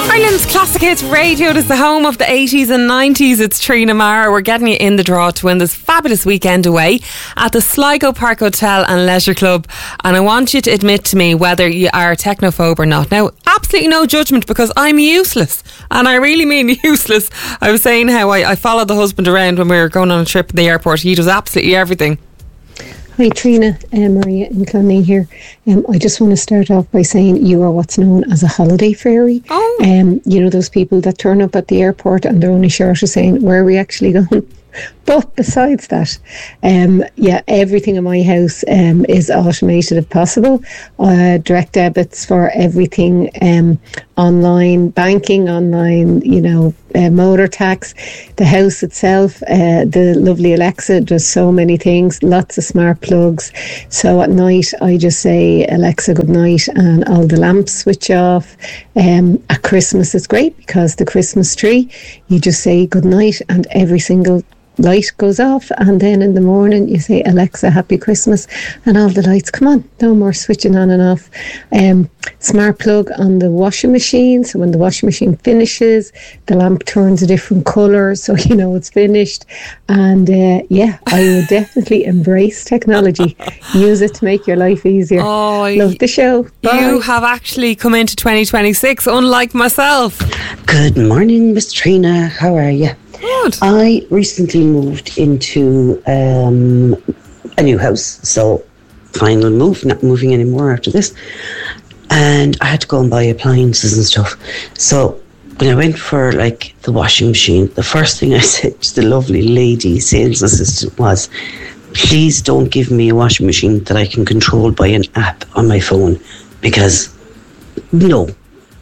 Ireland's Classic Hits Radio is the home of the 80s and 90s. It's Trina Mara. We're getting you in the draw to win this fabulous weekend away at the Sligo Park Hotel and Leisure Club. And I want you to admit to me whether you are a technophobe or not. Now, absolutely no judgment, because I'm useless. And I really mean useless. I was saying how I followed the husband around when we were going on a trip in the airport. He does absolutely everything. Hi Trina, Maria in Clonee here. I just want to start off by saying you are what's known as a holiday fairy. Oh. You know those people that turn up at the airport and they're only short of saying, where are we actually going? But besides that, everything in my house is automated if possible. Direct debits for everything, online banking, online, motor tax. The house itself, the lovely Alexa does so many things, lots of smart plugs. So at night I just say, Alexa, good night, and all the lamps switch off. At Christmas it's great because the Christmas tree, you just say good night and every single light goes off, and then in the morning you say, Alexa, happy Christmas, and all the lights come on. No more switching on and off. Smart plug on the washing machine, so when the washing machine finishes, the lamp turns a different colour, so you know it's finished. And I would definitely embrace technology. Use it to make your life easier. Love the show. Bye. You have actually come into 2026, unlike myself. Good morning, Miss Trina. How are you? Good. I recently moved into a new house, so final move, not moving anymore after this, and I had to go and buy appliances and stuff. So when I went for the washing machine, the first thing I said to the lovely lady sales assistant was, please don't give me a washing machine that I can control by an app on my phone, because no.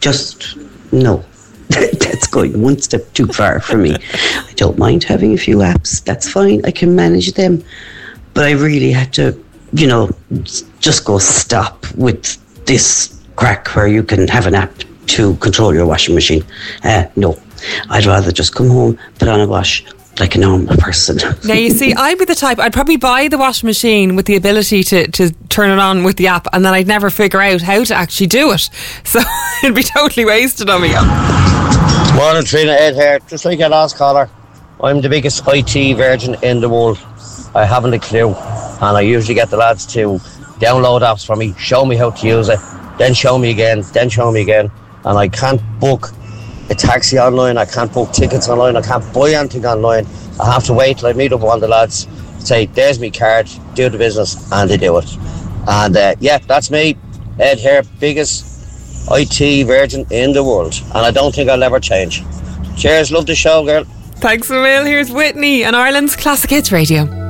That's going one step too far for me. I don't mind having a few apps. That's fine. I can manage them. But I really had to, just go stop with this crack where you can have an app to control your washing machine. No, I'd rather just come home, put on a wash like a normal person. Now, you see, I'd be the type, I'd probably buy the washing machine with the ability to turn it on with the app, and then I'd never figure out how to actually do it. So it'd be totally wasted on me. Morning, Trina, Ed here. Just like your last caller, I'm the biggest IT virgin in the world. I haven't a clue, and I usually get the lads to download apps for me, show me how to use it, then show me again, and I can't book a taxi online, I can't book tickets online, I can't buy anything online. I have to wait till I meet up with one of the lads, say, there's me card, do the business, and they do it. And that's me, Ed here, biggest IT virgin in the world, and I don't think I'll ever change. Cheers, love the show, girl. Thanks a mil. Here's Whitney on Ireland's Classic Hits Radio.